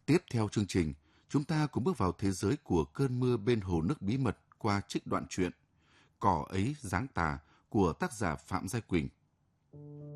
Tiếp theo chương trình, chúng ta cùng bước vào thế giới của cơn mưa bên hồ nước bí mật qua trích đoạn truyện Cỏ ấy dáng tà của tác giả Phạm Gia Quỳnh.